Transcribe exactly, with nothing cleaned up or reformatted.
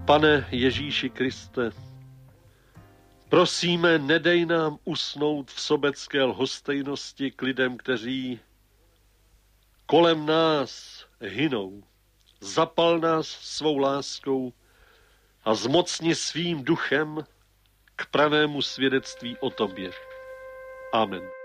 Pane Ježíši Kriste, prosíme, nedej nám usnout v sobecké lhostejnosti k lidem, kteří kolem nás hynou. Zapal nás svou láskou a zmocni svým duchem k pravému svědectví o tobě. Amen.